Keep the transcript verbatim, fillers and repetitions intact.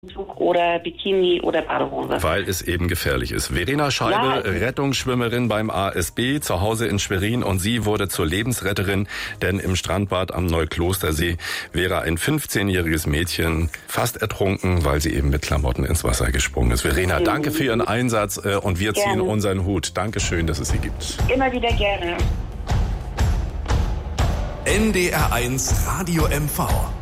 oder Bikini oder Badehose. Weil es eben gefährlich ist. Verena Scheibe, Ja. Rettungsschwimmerin beim A S B, zu Hause in Schwerin, und sie wurde zur Lebensretterin, denn im Strandbad am Neuklostersee wäre ein fünfzehnjähriges Mädchen fast ertrunken, weil sie eben mit Klamotten ins Wasser gesprungen ist. Verena, mhm. danke für Ihren Einsatz und wir ziehen gerne unseren Hut. Dankeschön, dass es Sie gibt. Immer wieder gerne. N D R eins Radio M V